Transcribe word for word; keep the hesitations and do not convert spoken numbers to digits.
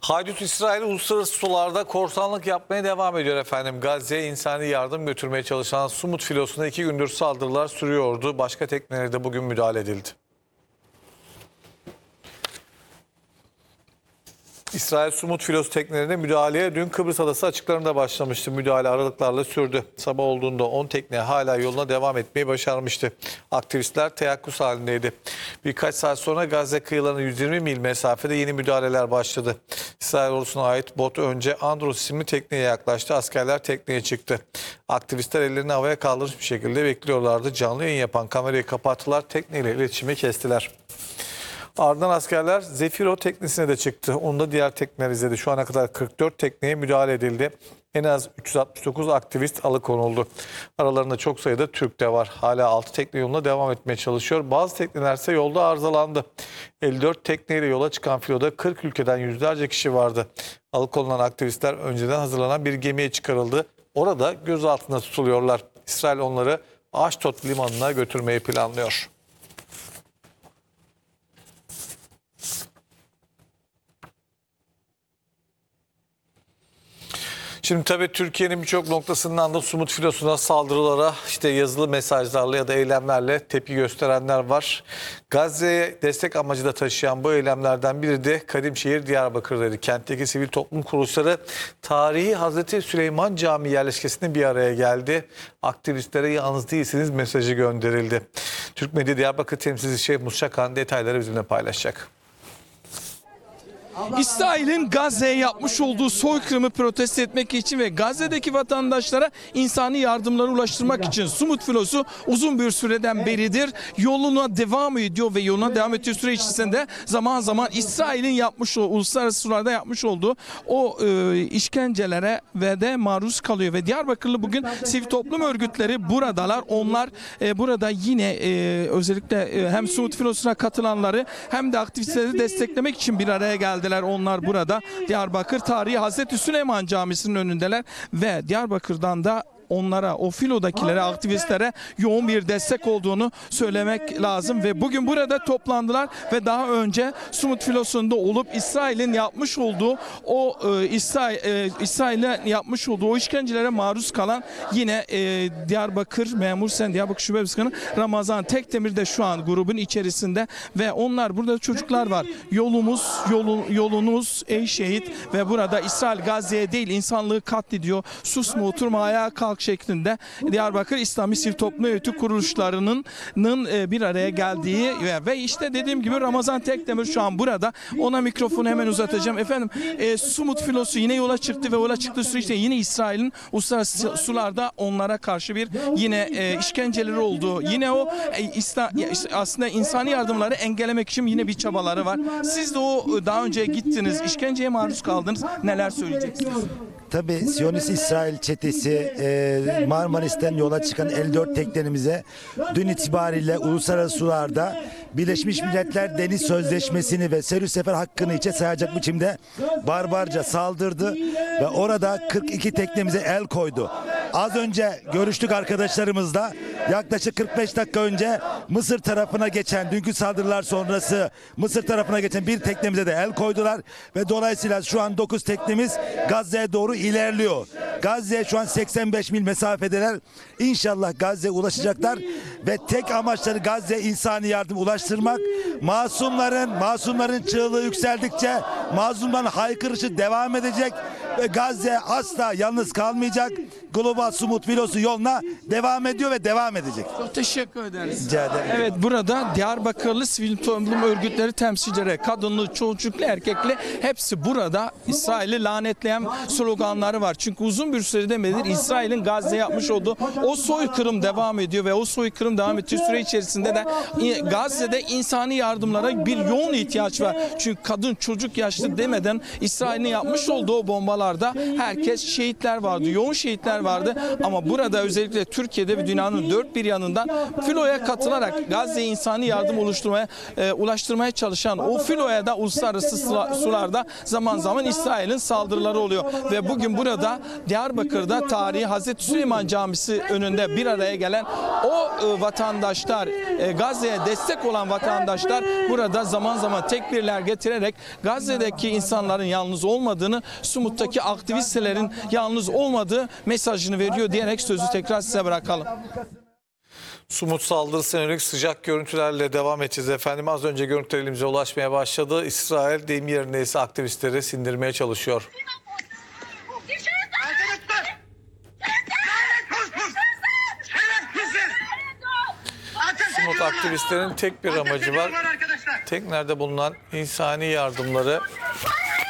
Haydut İsrail uluslararası sularda korsanlık yapmaya devam ediyor efendim. Gazze'ye insani yardım götürmeye çalışan Sumut filosuna iki gündür saldırılar sürüyordu. Başka teknelere de bugün müdahale edildi. İsrail Sumut filosu teknelerine müdahaleye dün Kıbrıs Adası açıklarında başlamıştı. Müdahale aralıklarla sürdü. Sabah olduğunda on tekne hala yoluna devam etmeyi başarmıştı. Aktivistler teyakkuz halindeydi. Birkaç saat sonra Gazze kıyılarına yüz yirmi mil mesafede yeni müdahaleler başladı. İsrail ordusuna ait bot önce Andros isimli tekneye yaklaştı. Askerler tekneye çıktı. Aktivistler ellerini havaya kaldırmış bir şekilde bekliyorlardı. Canlı yayın yapan kamerayı kapattılar. Tekneyle iletişimi kestiler. Ardından askerler Zefiro teknesine de çıktı. Onu da diğer tekneler izledi. Şu ana kadar kırk dört tekneye müdahale edildi. En az üç yüz altmış dokuz aktivist alıkonuldu. Aralarında çok sayıda Türk de var. Hala altı tekne yoluna devam etmeye çalışıyor. Bazı tekneler ise yolda arızalandı. elli dört tekneyle yola çıkan filoda kırk ülkeden yüzlerce kişi vardı. Alıkonulan aktivistler önceden hazırlanan bir gemiye çıkarıldı. Orada gözaltında tutuluyorlar. İsrail onları Aşdod limanına götürmeyi planlıyor. Şimdi tabii Türkiye'nin birçok noktasından da Sumut filosuna saldırılara işte yazılı mesajlarla ya da eylemlerle tepki gösterenler var. Gazze'ye destek amacı da taşıyan bu eylemlerden biri de Kadimşehir Diyarbakır'daydı. Kentteki sivil toplum kuruluşları tarihi Hazreti Süleyman Camii yerleşkesinde bir araya geldi. Aktivistlere yalnız değilsiniz mesajı gönderildi. Türk Medya Diyarbakır temsilcisi Şeyh Musçakan detayları bizimle paylaşacak. İsrail'in Gazze'ye yapmış olduğu soykırımı protesto etmek için ve Gazze'deki vatandaşlara insani yardımları ulaştırmak için Sumut filosu uzun bir süreden beridir yoluna devam ediyor ve yoluna devam ettiği süre içerisinde zaman zaman İsrail'in yapmış olduğu, uluslararası sularda yapmış olduğu o e, işkencelere ve de maruz kalıyor ve Diyarbakırlı bugün sivil toplum örgütleri buradalar. Onlar e, burada yine e, özellikle e, hem Sumut filosuna katılanları hem de aktivistleri desteklemek için bir araya geldi. Onlar burada Diyarbakır Tarihi Hazreti Süleyman Camisi'nin önündeler ve Diyarbakır'dan da onlara, o filodakilere, aktivistlere yoğun bir destek olduğunu söylemek lazım ve bugün burada toplandılar ve daha önce Sumut filosunda olup İsrail'in yapmış olduğu o e, İsrail e, İsrail'in yapmış olduğu o işkencelere maruz kalan yine e, Diyarbakır Memur Sen Diyarbakır Şube Başkanı Ramazan Tekdemir de şu an grubun içerisinde ve onlar burada çocuklar var. Yolumuz, yolu, yolunuz ey şehit ve burada İsrail Gazze'ye değil insanlığı katlediyor. Susma, oturma, ayağa kalk şeklinde Diyarbakır İslami Sivil Toplum Örgütü kuruluşlarının bir araya geldiği ve, ve işte dediğim gibi Ramazan Tekdemir şu an burada. Ona mikrofonu hemen uzatacağım. Efendim e, Sumut filosu yine yola çıktı ve yola çıktığı süreçte yine İsrail'in uluslararası sularda onlara karşı bir yine e, işkenceleri oldu. Yine o e, İsla, aslında insani yardımları engellemek için yine bir çabaları var. Siz de o daha önce gittiniz, işkenceye maruz kaldınız. Neler söyleyeceksiniz? Tabii Siyonist İsrail çetesi e, Marmaris'ten yola çıkan elli dört teknemize dün itibariyle uluslararası sularda Birleşmiş Milletler Deniz Sözleşmesi'ni ve serü sefer hakkını içe sayacak biçimde barbarca saldırdı ve orada kırk iki teknemize el koydu. Az önce görüştük arkadaşlarımızla. Yaklaşık kırk beş dakika önce Mısır tarafına geçen dünkü saldırılar sonrası Mısır tarafına geçen bir teknemize de el koydular ve dolayısıyla şu an dokuz teknemiz Gazze'ye doğru ilerliyor. Gazze'ye şu an seksen beş mil mesafedeler. İnşallah Gazze'ye ulaşacaklar ve tek amaçları Gazze'ye insani yardım ulaştırmak. Masumların, masumların çığlığı yükseldikçe mazlumların haykırışı devam edecek ve Gazze asla yalnız kalmayacak. Global Sumut filosu yoluna devam ediyor ve devam edecek. Çok teşekkür ederiz. Rica ederim. Evet, burada Diyarbakırlı sivil toplum örgütleri temsilcileri, kadınlı, çocuklu, erkekli hepsi burada İsrail'i lanetleyen sloganları var. Çünkü uzun bir süredir beridir İsrail'in Gazze'ye yapmış olduğu o soykırım devam ediyor ve o soykırım devam ettiği süre içerisinde de Gazze'de insani yardımlara bir yoğun ihtiyaç var. Çünkü kadın, çocuk, yaşlı demeden İsrail'in yapmış olduğu o bombalarda herkes şehitler vardı, yoğun şehitler vardı ama burada özellikle Türkiye'de ve dünyanın dört dört bir yanından filoya katılarak Gazze'ye insani yardım oluşturmaya e, ulaştırmaya çalışan o filoya da uluslararası sularda zaman zaman İsrail'in saldırıları oluyor ve bugün burada Diyarbakır'da tarihi Hazreti Süleyman Camisi önünde bir araya gelen o e, vatandaşlar, e, Gazze'ye destek olan vatandaşlar burada zaman zaman tekbirler getirerek Gazze'deki insanların yalnız olmadığını, Sumut'taki aktivistlerin yalnız olmadığı mesajını veriyor diyerek sözü tekrar size bırakalım. Sumut saldırısına yönelik sıcak görüntülerle devam edeceğiz efendim. Az önce görüntüler elimize ulaşmaya başladı. İsrail deyim yerine ise aktivistleri sindirmeye çalışıyor. Sumut aktivistlerin tek bir amacı var. Teknelerde bulunan insani yardımları